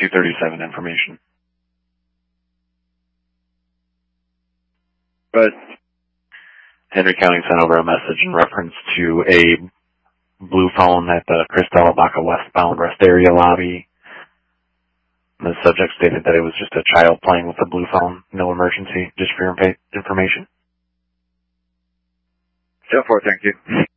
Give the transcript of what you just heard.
237 information. But Henry County sent over a message in reference to a blue phone at the Cristela Baca westbound rest area lobby. The subject stated that it was just a child playing with a blue phone. No emergency, just for your information. So far, thank you.